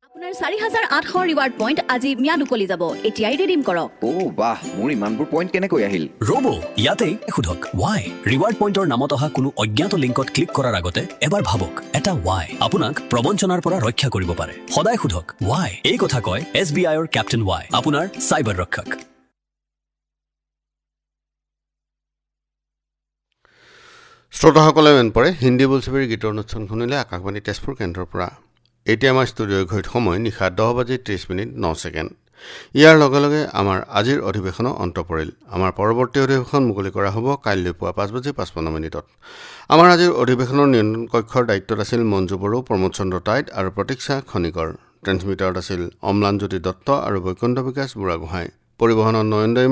আপোনাৰ 4800 reward point আজি ম্যাদ উকলি যাব এতিয়াই ৰিডিম কৰক ও বাহ মোৰ ইমানবোৰ পইণ্ট কেনেকৈ আহিল ৰবো ইয়াতে খুধক why ৰিৱাৰ্ড পইণ্টৰ নামত অহা কোনো অজ্ঞাত লিংকত ক্লিক কৰাৰ আগতে এবাৰ ভাবক এটা why আপোনাক প্ৰবঞ্চনাৰ পৰা ৰক্ষা কৰিব পাৰে সদায় খুধক why এই কথা কয় SBIৰ কেপ্টেইন why আপোনাৰ সাইবাৰ ৰক্ষক শ্ৰোতাসকলে মেন পৰে হিন্দী বোলছবিৰ গীতৰ অনুষ্ঠান শুনিলে আকাশবাণী তেজপুৰ কেন্দ্ৰৰ পৰা এতিয়া আমাৰ ষ্টুডিঅ'ৰ ঘড়ীত সময় নিশা 10:30:09 ইয়াৰ লগে লগে আমাৰ আজিৰ অধিৱেশনৰ অন্ত পৰিল আমাৰ পৰৱৰ্তী অধিৱেশন মুকলি কৰা হ'ব কাইলৈ পুৱা 5:55 আমাৰ আজিৰ অধিৱেশনৰ নিয়ন্ত্ৰণ কক্ষৰ দায়িত্বত আছিল মঞ্জু বড়ো প্ৰমোদ চন্দ্ৰ টাইট আৰু প্ৰতীক্ষা খনিকৰ ট্ৰেন্সমিটাৰত আছিল অম্লানজ্যোতি দত্ত আৰু বৈকুণ্ঠ বিকাশ বুঢ়াগোহাঁই পৰিবহণৰ নয়ন